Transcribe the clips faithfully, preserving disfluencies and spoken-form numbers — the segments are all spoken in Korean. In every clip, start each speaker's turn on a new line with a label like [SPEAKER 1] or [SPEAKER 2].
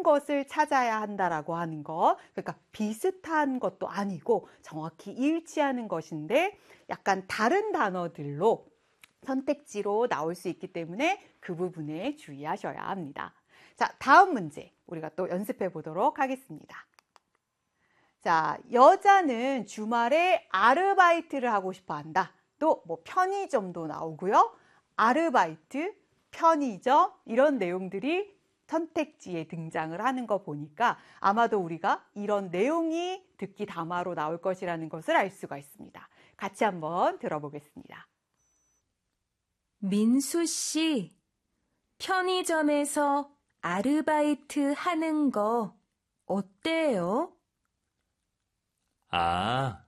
[SPEAKER 1] 것을 찾아야 한다라고 하는 것. 그러니까 비슷한 것도 아니고 정확히 일치하는 것인데 약간 다른 단어들로 선택지로 나올 수 있기 때문에 그 부분에 주의하셔야 합니다. 자, 다음 문제 우리가 또 연습해 보도록 하겠습니다. 자, 여자는 주말에 아르바이트를 하고 싶어 한다. 또 뭐 편의점도 나오고요. 아르바이트, 편의점 이런 내용들이 선택지에 등장을 하는 거 보니까 아마도 우리가 이런 내용이 듣기 담화로 나올 것이라는 것을 알 수가 있습니다. 같이 한번 들어보겠습니다.
[SPEAKER 2] 민수 씨, 편의점에서 아르바이트 하는 거 어때요?
[SPEAKER 3] 아,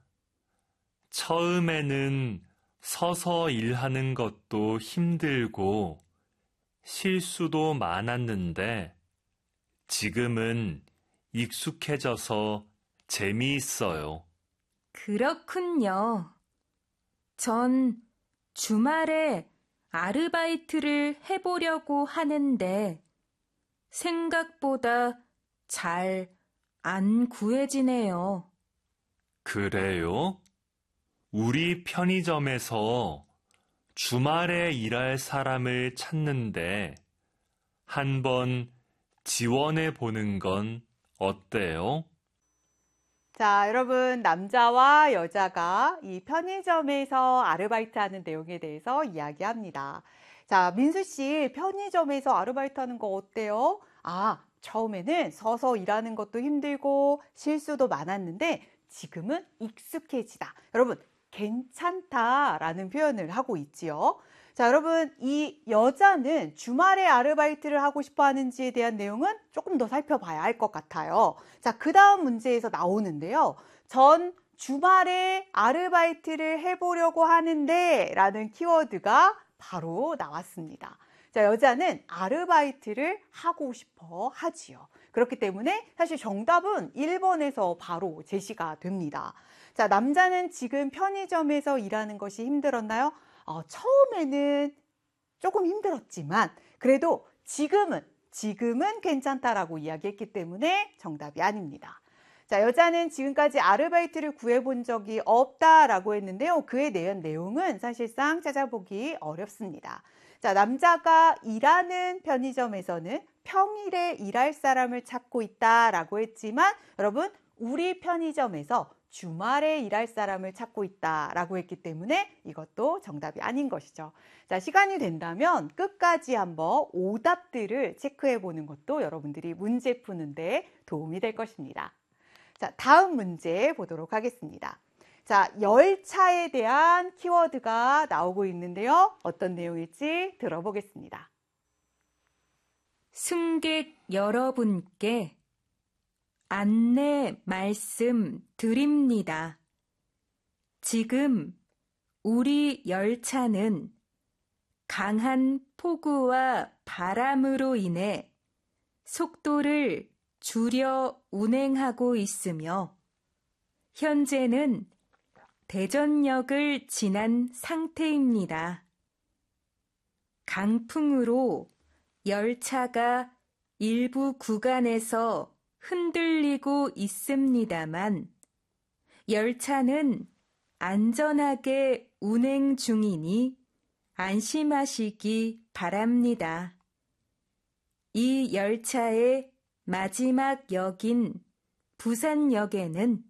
[SPEAKER 3] 처음에는 서서 일하는 것도 힘들고 실수도 많았는데 지금은 익숙해져서 재미있어요.
[SPEAKER 2] 그렇군요. 전 주말에 아르바이트를 해보려고 하는데 생각보다 잘 안 구해지네요.
[SPEAKER 3] 그래요? 우리 편의점에서 주말에 일할 사람을 찾는데 한번 지원해 보는 건 어때요?
[SPEAKER 1] 자, 여러분 남자와 여자가 이 편의점에서 아르바이트 하는 내용에 대해서 이야기합니다. 자, 민수 씨 편의점에서 아르바이트 하는 거 어때요? 아, 처음에는 서서 일하는 것도 힘들고 실수도 많았는데 지금은 익숙해지다. 여러분 괜찮다라는 표현을 하고 있지요. 자, 여러분 이 여자는 주말에 아르바이트를 하고 싶어 하는지에 대한 내용은 조금 더 살펴봐야 할 것 같아요. 자, 그 다음 문제에서 나오는데요. 전 주말에 아르바이트를 해보려고 하는데 라는 키워드가 바로 나왔습니다. 자, 여자는 아르바이트를 하고 싶어 하지요. 그렇기 때문에 사실 정답은 일 번에서 바로 제시가 됩니다. 자, 남자는 지금 편의점에서 일하는 것이 힘들었나요? 어, 처음에는 조금 힘들었지만 그래도 지금은 지금은 괜찮다라고 이야기했기 때문에 정답이 아닙니다. 자, 여자는 지금까지 아르바이트를 구해본 적이 없다라고 했는데요. 그에 대한 내용은 사실상 찾아보기 어렵습니다. 자, 남자가 일하는 편의점에서는 평일에 일할 사람을 찾고 있다라고 했지만 여러분 우리 편의점에서 주말에 일할 사람을 찾고 있다라고 했기 때문에 이것도 정답이 아닌 것이죠. 자, 시간이 된다면 끝까지 한번 오답들을 체크해 보는 것도 여러분들이 문제 푸는데 도움이 될 것입니다. 자, 다음 문제 보도록 하겠습니다. 자, 열차에 대한 키워드가 나오고 있는데요. 어떤 내용일지 들어보겠습니다.
[SPEAKER 2] 승객 여러분께 안내 말씀 드립니다. 지금 우리 열차는 강한 폭우와 바람으로 인해 속도를 줄여 운행하고 있으며 현재는 대전역을 지난 상태입니다. 강풍으로 열차가 일부 구간에서 흔들리고 있습니다만 열차는 안전하게 운행 중이니 안심하시기 바랍니다. 이 열차의 마지막 역인 부산역에는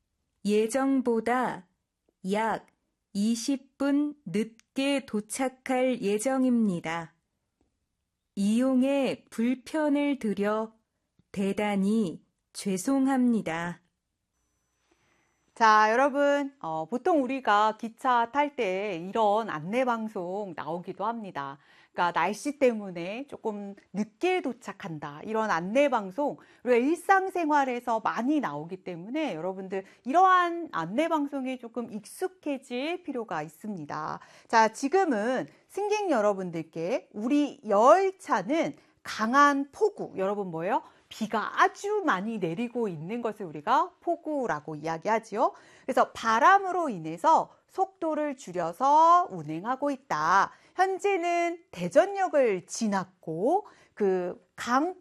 [SPEAKER 2] 예정보다 약 이십 분 늦게 도착할 예정입니다. 이용에 불편을 드려 대단히 죄송합니다.
[SPEAKER 1] 자, 여러분, 어, 보통 우리가 기차 탈 때 이런 안내방송 나오기도 합니다. 그러니까 날씨 때문에 조금 늦게 도착한다. 이런 안내방송, 우리가 일상생활에서 많이 나오기 때문에 여러분들 이러한 안내방송에 조금 익숙해질 필요가 있습니다. 자, 지금은 승객 여러분들께 우리 열차는 강한 폭우, 여러분 뭐예요? 비가 아주 많이 내리고 있는 것을 우리가 폭우라고 이야기하지요. 그래서 바람으로 인해서 속도를 줄여서 운행하고 있다. 현재는 대전역을 지났고 그